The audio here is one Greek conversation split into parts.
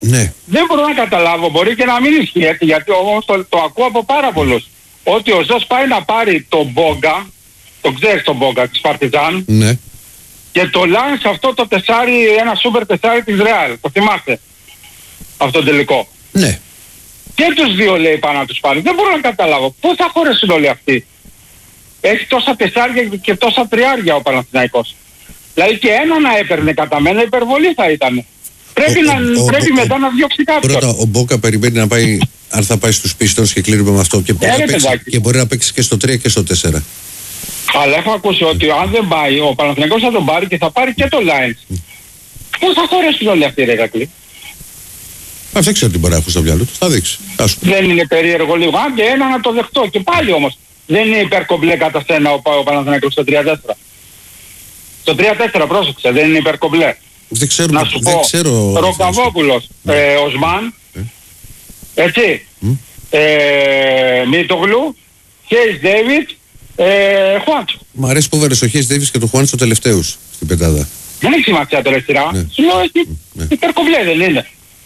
Ναι. Δεν μπορώ να καταλάβω, μπορεί και να μην ισχύει, γιατί όμως το ακούω από πάρα πολλούς. Ότι ο Ζος πάει να πάρει τον Μπόγκα, το ξέρεις τον Μπόγκα της Παρτιζάν, Ναι. και το Λάνς αυτό το τεσάρι, ένα σούπερ τεσάρι της Ρεάλ. Το θυμάστε αυτό το τελικό. Ναι. Και τους δύο λέει πάνω να τους πάρει. Δεν μπορώ να καταλάβω πώς θα χωρέσουν όλοι αυτοί. Έχει τόσα τεσσάρια και τόσα τριάρια ο Παναθηναϊκός. Δηλαδή και ένα να έπαιρνε κατά μένα υπερβολή θα ήταν. Πρέπει μετά να διώξει κάποιον. Πρώτα ο Μπόκα περιμένει να πάει, αν θα πάει στους Πίστονς και κλείνουμε με αυτό. Και μπορεί να παίξει και στο 3 και στο 4. Αλλά έχω ακούσει ότι αν δεν πάει, ο Παναθηναϊκός θα τον πάρει και θα πάρει και το Lions. Πώς θα χωρέσουν όλοι αυτοί, ρε Ηρακλή? Δεν ξέρω τι μπορεί να έχουν στο μυαλό του. Θα δείξει. Δεν είναι περίεργο λίγο? Αν και ένα να το δεχτώ. Και πάλι όμως δεν είναι υπερκομπλέ κατά σένα ο Παναθηναϊκός στο 3-4. Στο 3-4 πρόσεξε, δεν είναι υπερκομπλέ. Δεν ξέρω. Να σου πω, Ροκαβόπουλος, Οσμάν, έτσι, Μίτογλου, Χέις Ντέιβιτ, Χουάντσο. Μ' αρέσει που βέρες ο Χέις Ντέιβιτ και το Χουάντσο τελευταίους στην πεντάδα. Δεν έχει σημασία τώρα σειρά. Σου λέω υπερκομπλέ δεν είναι.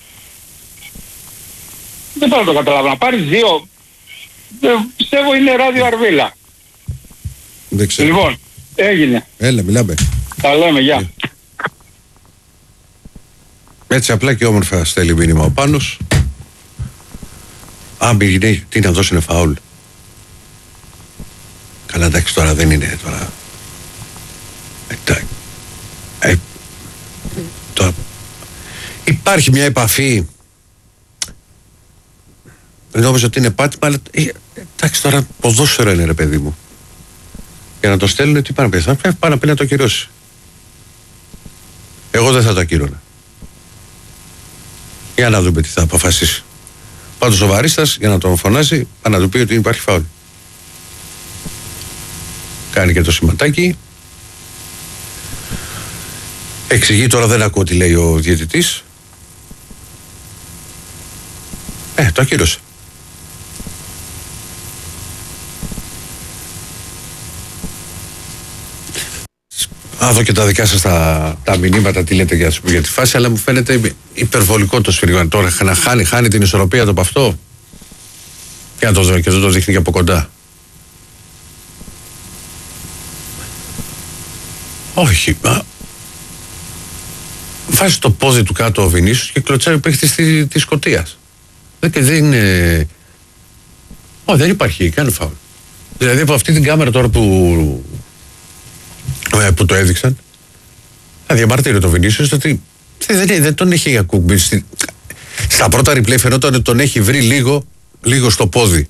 Δεν μπορώ να το καταλάβω. Να πάρεις δύο, πιστεύω είναι ράδιο Αρβίλα. Δεν ξέρω. Λοιπόν, έγινε. Έλα, μιλάμε. Τα λέμε, γεια. Έτσι απλά και όμορφα στέλνει μήνυμα ο Πάνος. Αν πήγαινε, τι να δώσουνε φαούλ. Καλά, εντάξει, τώρα δεν είναι τώρα. Τώρα υπάρχει μια επαφή. Νόμιζα ότι είναι πάτημα, αλλά εντάξει, τώρα ποδόσφαιρο είναι, ρε παιδί μου. Για να το στέλνουν, τι πάνε να πει, πάνε να το ακυρώσει. Εγώ δεν θα το ακύρωνα. Για να δούμε τι θα αποφασίσει. Πάντως ο Βαρίστας, για να τον φωνάζει, να του πει ότι υπάρχει φάουλ. Κάνει και το σηματάκι. Εξηγεί, τώρα δεν ακούω τι λέει ο διαιτητής. Το ακύρωσε. Να δω και τα δικά σας τα μηνύματα, τι λέτε για τη φάση, αλλά μου φαίνεται υπερβολικό το σφυρίγμα. Τώρα να χάνει την ισορροπία το από αυτό. Και να το δω και δεν το δείχνει και από κοντά. Όχι, βάζει το πόδι του κάτω ο Βινίσιος και κλωτσάει ο παίχτης της Σκωτίας. Δεν είναι... δεν υπάρχει, κάνει φάουλ. Δηλαδή από αυτή την κάμερα τώρα που το έδειξαν, διαμαρτύρει το Βινίσιος ότι δεν τον έχει ακουμπήσει. Στα πρώτα replay φαινόταν ότι τον έχει βρει λίγο στο πόδι.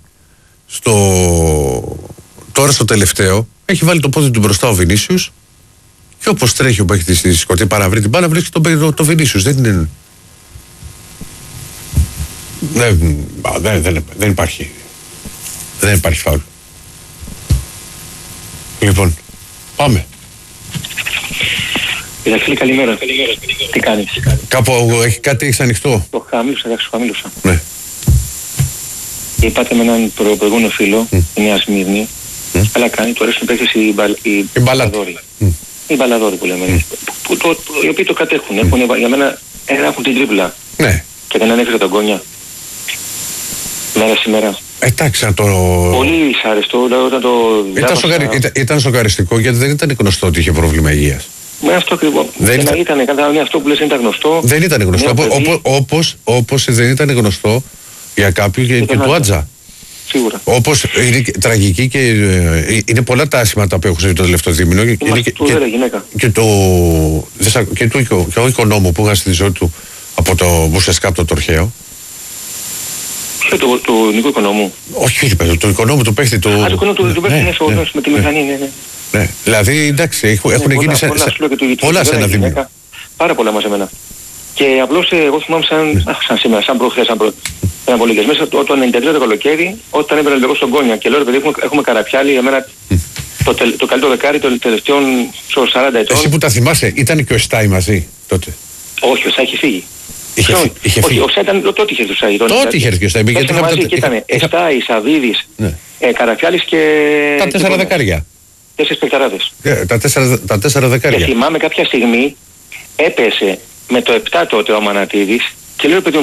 Τώρα στο τελευταίο έχει βάλει το πόδι του μπροστά ο Βινίσιος και όπως τρέχει ο παίκτης στη Σκωτία παραβρει την μπάλα, βρίσκει το Βινίσιος. Δεν υπάρχει. Δεν υπάρχει φάουλ. Λοιπόν, πάμε. Φίλε, καλημέρα. Τι κάνεις? Κάπου έχεις ανοιχτό? Το χαμήλωσα. Ναι. Είπατε με έναν προηγούμενο φίλο, η Νέα Σμύρνη, αλλά κάνει, του αρέσουν παίχτες οι μπαλαδόροι. Οι μπαλαδόροι που λέμε. Οι οποίοι το κατέχουν. Για μένα έχουν την τρίπλα. Ναι. Και δεν ανέφερε τον Γκόνια. Μέρα σήμερα. Εντάξει, πολύ δυσάρεστο όταν το διάβασα. Ήταν σοκαριστικό γιατί δεν ήταν γνωστό ότι είχε πρόβλημα υγείας. Με αυτό ακριβώς. Αυτό που λες δεν ήταν γνωστό. Δεν ήταν γνωστό. Όπως δεν ήταν γνωστό για κάποιον και του Άτζα. Σίγουρα. Όπως είναι τραγική και είναι πολλά τα άσχημα που έχω ζήσει το τελευταίο δίμηνο. Και ο οικονόμου που είχα στη ζωή του από το Μπουσεσκά από το Τορχαίο. Ποιο του Νικού Οικονόμου? Όχι, το οικονόμου του παίχτη του. Το οικονόμου του παίχτη με τη μηχανή, ναι. Δηλαδή εντάξει, έχουν γίνει πολλά σε ένα δίμηνο. Πάρα πολλά μαζεμένα. Και απλώς εγώ θυμάμαι σαν σήμερα, σαν προχθές, πριν από λίγες μέσα, το 93 το καλοκαίρι, όταν έπαιρνε λίγο στον Γκόνια και λέω ρε παιδί, έχουμε Καραπιάλη, για μένα το καλύτερο δεκάρι των τελευταίων 40 ετών. Εσύ που τα θυμάσαι, ήταν και ο Εστάι μαζί τότε? Όχι, ο Εστάι είχε φύγει. Όχι, ο Εστάι ήταν τότε είχε τους Εστάι. Τότε είχε και ο Εστάι. Ήταν μαζί και ήταν Εστάι, Σαβίδης, Καραπιάλης και... Τα 4 δεκάρια. 4 παικταράδες. Τα 4 δεκάρια. Και θυμάμαι κάποια στιγμή έπεσε με το 7 τότε ο Αμανατίδης και λέω παιδί